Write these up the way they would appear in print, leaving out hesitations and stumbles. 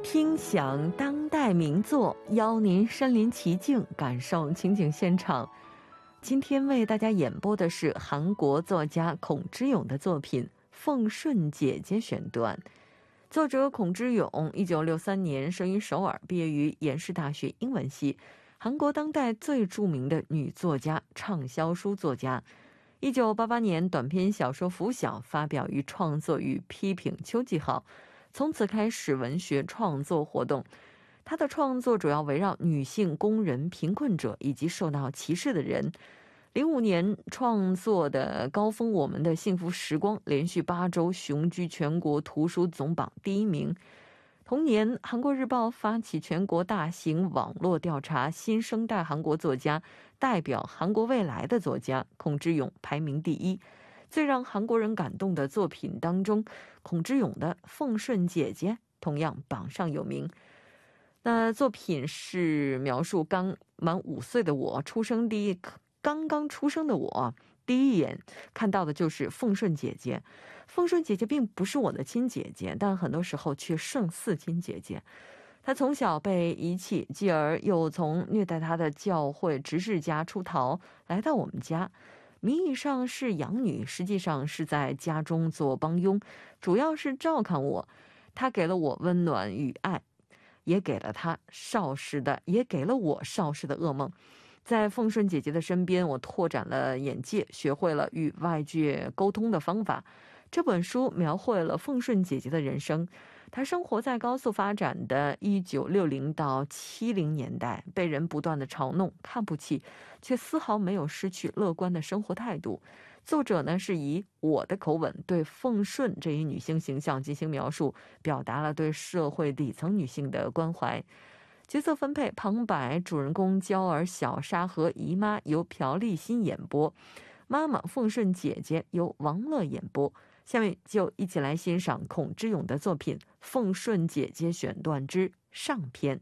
听响当代名作，邀您身临其境，感受情景现场。今天为大家演播的是韩国作家孔之勇的作品《奉顺姐姐》选段。作者孔之勇1963年生于首尔，毕业于延世大学英文系，韩国当代最著名的女作家、畅销书作家。1988年短篇小说《拂晓》发表于创作与批评秋季号，从此开始文学创作活动。他的创作主要围绕女性、工人、贫困者以及受到歧视的人。05年创作的《高峰我们的幸福时光》连续8周雄居全国图书总榜第1名。同年，韩国日报发起全国大型网络调查新生代韩国作家，代表韩国未来的作家，孔之勇排名第1。最让韩国人感动的作品当中，孔之勇的《奉顺姐姐》同样榜上有名。那作品是描述刚满5岁的我，刚刚出生的我，第一眼看到的就是奉顺姐姐。奉顺姐姐并不是我的亲姐姐，但很多时候却胜似亲姐姐。她从小被遗弃，继而又从虐待她的教会执事家出逃，来到我们家。名义上是养女，实际上是在家中做帮佣，主要是照看我。她给了我温暖与爱，也给了我少时的噩梦。在奉顺姐姐的身边，我拓展了眼界，学会了与外界沟通的方法。这本书描绘了奉顺姐姐的人生。她生活在高速发展的1960到70年代，被人不断的嘲弄、看不起，却丝毫没有失去乐观的生活态度。作者呢，是以我的口吻对奉顺这一女性形象进行描述，表达了对社会底层女性的关怀。角色分配：旁白主人公娇儿、小沙和姨妈由朴立新演播，妈妈奉顺姐姐由王乐演播。下面就一起来欣赏孔之勇的作品《奉顺姐姐》选段之上篇。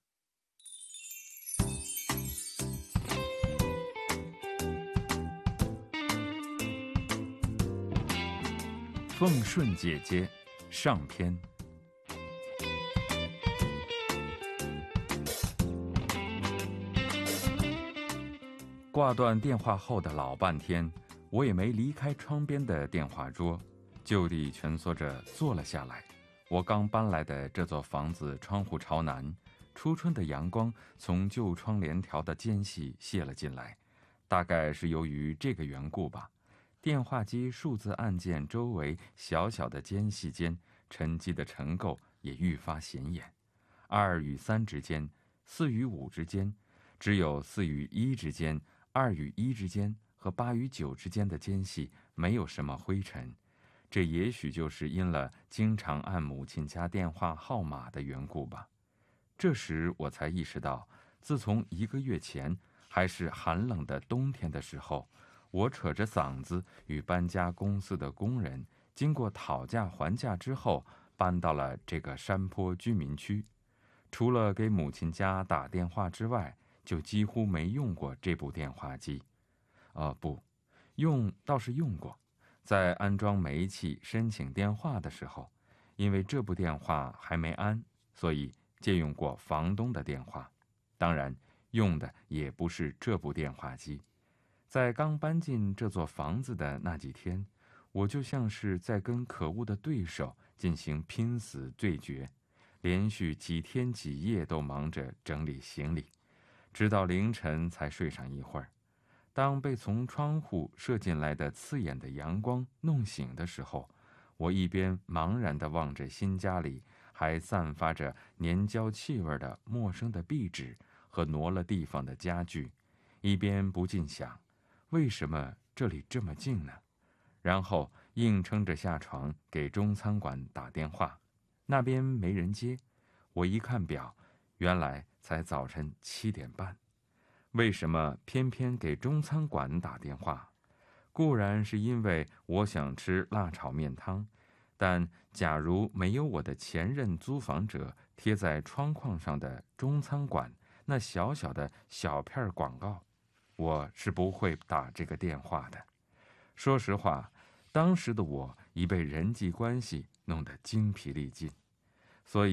奉顺姐姐上篇。挂断电话后的老半天，我也没离开窗边的电话桌，就地蜷缩着坐了下来。我刚搬来的这座房子窗户朝南，初春的阳光从旧窗帘条的间隙泄了进来，大概是由于这个缘故吧。电话机数字按键周围小小的间隙间沉积的尘垢也愈发显眼。2与3之间，4与5之间，只有4与1之间、2与1之间和8与9之间的间隙没有什么灰尘。这也许就是因了经常按母亲家电话号码的缘故吧。这时我才意识到，自从1个月前还是寒冷的冬天的时候，我扯着嗓子与搬家公司的工人经过讨价还价之后，搬到了这个山坡居民区。除了给母亲家打电话之外，就几乎没用过这部电话机。不，用倒是用过，在安装煤气申请电话的时候，因为这部电话还没安，所以借用过房东的电话。当然，用的也不是这部电话机。在刚搬进这座房子的那几天，我就像是在跟可恶的对手进行拼死对决，连续几天几夜都忙着整理行李，直到凌晨才睡上一会儿。当被从窗户射进来的刺眼的阳光弄醒的时候，我一边茫然地望着新家里还散发着粘胶气味的陌生的壁纸和挪了地方的家具，一边不禁想，为什么这里这么静呢？然后硬撑着下床给中餐馆打电话，那边没人接。我一看表，原来才早晨7点半。为什么偏偏给中餐馆打电话？固然是因为我想吃辣炒面汤，但假如没有我的前任租房者贴在窗框上的中餐馆那小小的小片广告，我是不会打这个电话的。说实话，当时的我已被人际关系弄得精疲力尽，所以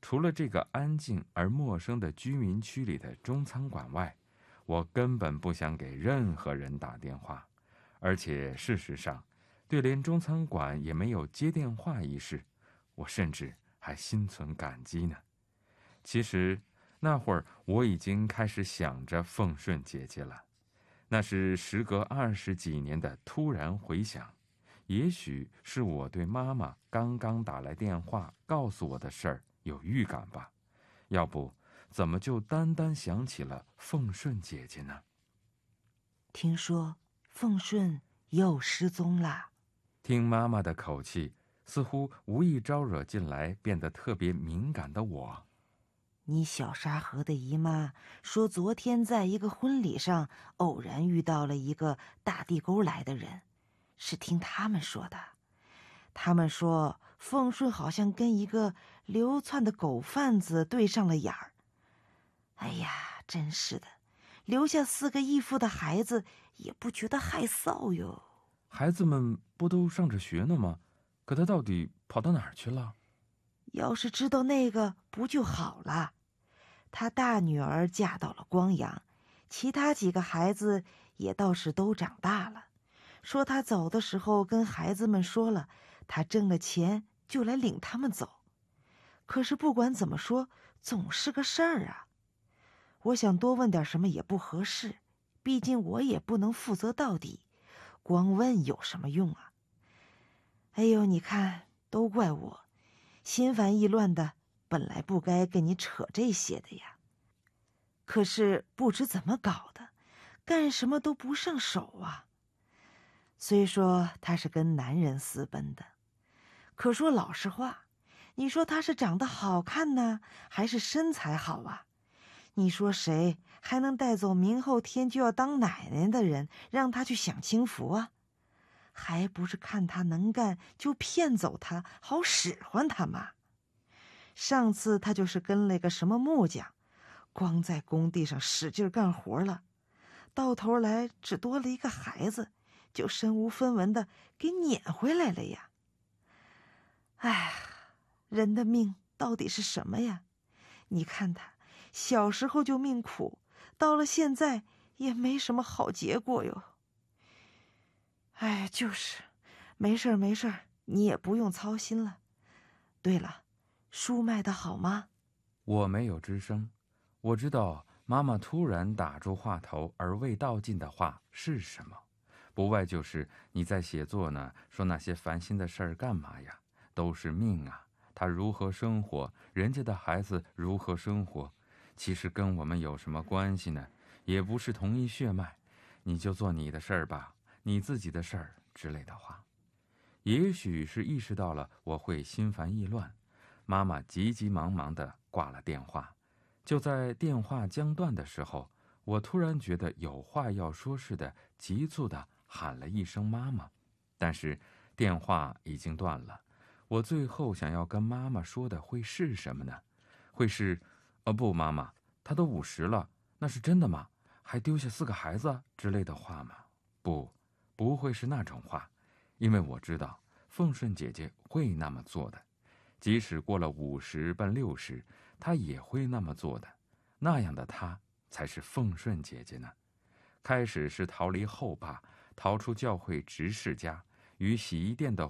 除了这个安静而陌生的居民区里的中餐馆外，我根本不想给任何人打电话，而且事实上，对连中餐馆也没有接电话一事，我甚至还心存感激呢。其实那会儿我已经开始想着凤顺姐姐了，那是时隔20几年的突然回想，也许是我对妈妈刚刚打来电话告诉我的事儿有预感吧，要不怎么就单单想起了凤顺姐姐呢？ 听说凤顺又失踪了。 听妈妈的口气，似乎无意招惹进来变得特别敏感的我。 你小沙河的姨妈说，昨天在一个婚礼上偶然遇到了一个大地沟来的人，是听他们说的。他们说凤顺好像跟一个流窜的狗贩子对上了眼儿。哎呀，真是的，留下4个义父的孩子也不觉得害臊哟。 孩子们不都上着学呢吗？可他到底跑到哪儿去了？ 要是知道那个不就好了。他大女儿嫁到了光阳，其他几个孩子也倒是都长大了。说他走的时候跟孩子们说了，他挣了钱就来领他们走。可是不管怎么说，总是个事儿啊。我想多问点什么也不合适，毕竟我也不能负责到底，光问有什么用啊？哎呦，你看，都怪我，心烦意乱的，本来不该跟你扯这些的呀。可是不知怎么搞的，干什么都不上手啊。虽说他是跟男人私奔的，可说老实话，你说他是长得好看呢，还是身材好啊？你说谁还能带走明后天就要当奶奶的人，让他去享清福啊？还不是看他能干就骗走他，好使唤他嘛。上次他就是跟了个什么木匠，光在工地上使劲干活了，到头来只多了一个孩子，就身无分文的给撵回来了呀。哎，人的命到底是什么呀？你看他小时候就命苦，到了现在也没什么好结果哟。哎，就是，没事儿没事儿，你也不用操心了。对了，书卖得好吗？ 我没有吱声。我知道妈妈突然打住话头而未道尽的话是什么，不外就是你在写作呢，说那些烦心的事儿干嘛呀？都是命啊，他如何生活，人家的孩子如何生活，其实跟我们有什么关系呢？也不是同一血脉，你就做你的事儿吧，你自己的事儿之类的话。也许是意识到了我会心烦意乱，妈妈急急忙忙地挂了电话。就在电话将断的时候，我突然觉得有话要说似的，急促地喊了一声妈妈，但是电话已经断了。我最后想要跟妈妈说的会是什么呢？会是不，妈妈，她都50了，那是真的吗？还丢下4个孩子之类的话吗？不会是那种话，因为我知道凤顺姐姐会那么做的，即使过了50奔60，她也会那么做的。那样的她才是凤顺姐姐呢。开始是逃离后爸，逃出教会执事家，与洗衣店的